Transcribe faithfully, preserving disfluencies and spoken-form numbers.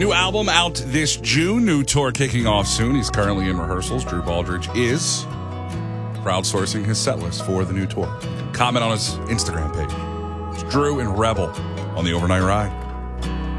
New album out this June. New tour kicking off soon. He's currently in rehearsals. Drew Baldridge is crowdsourcing his set list for the new tour. Comment on his Instagram page. It's Drew and Rebel on the Overnight Ride.